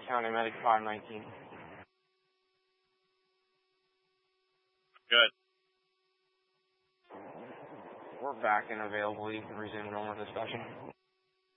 County Medic 519. Good. We're back and available. You can resume normal discussion.